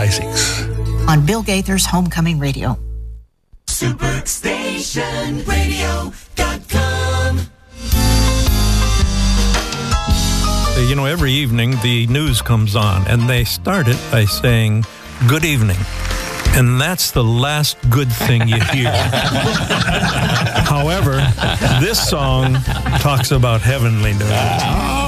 Classics. On Bill Gaither's Homecoming Radio. SuperStationRadio.com. You know, every evening the news comes on, and they start it by saying, "Good evening." And that's the last good thing you hear. However, this song talks about heavenly news.